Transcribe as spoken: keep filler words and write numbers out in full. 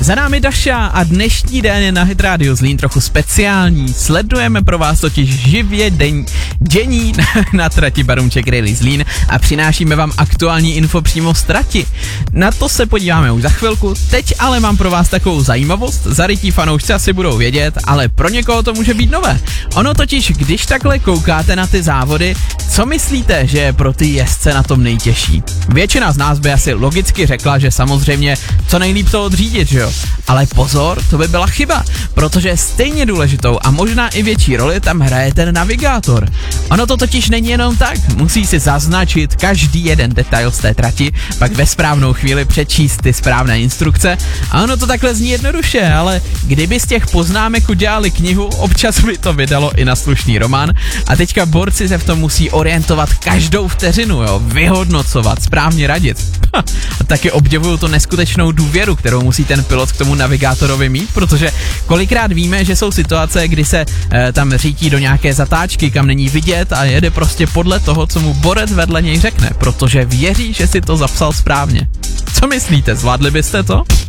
Za námi Daša a dnešní den je na Hit Radio Zlín trochu speciální. Sledujeme pro vás totiž živě den, dění na, na trati Barůmček Rally Zlín a přinášíme vám aktuální info přímo z trati. Na to se podíváme už za chvilku, teď ale mám pro vás takovou zajímavost, zarytí fanoušci asi budou vědět, ale pro někoho to může být nové. Ono totiž, když takhle koukáte na ty závody, co myslíte, že je pro ty jezdce na tom nejtěžší? Většina z nás by asi logicky řekla, že samozřejmě co nejlíp to odřídit, že jo? Ale pozor, to by byla chyba, protože stejně důležitou a možná i větší roli tam hraje ten navigátor. Ono to totiž není jenom tak, musí si zaznačit každý jeden detail z té trati, pak ve správnou chvíli přečíst ty správné instrukce a ono to takhle zní jednoduše, ale kdyby z těch poznámek udělali knihu, občas by to vydalo i na slušný román a teďka borci se v tom musí orientovat každou vteřinu, jo, vyhodnocovat, správně radit. A taky obdivuju to neskutečnou důvěru, kterou musí ten pilot k tomu navigátorovi mít, protože kolikrát víme, že jsou situace, kdy se e, tam řítí do nějaké zatáčky, kam není vidět a jede prostě podle toho, co mu borec vedle něj řekne, protože věří, že si to zapsal správně. Co myslíte, zvládli byste to?